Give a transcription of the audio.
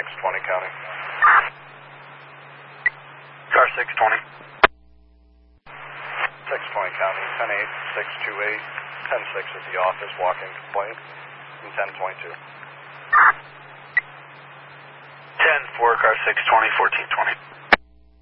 620 county. Car 620. 620 county, 10-8, 628, 10-6 at the office, walking complaint, and 1022. 10-4, car 620, 1420.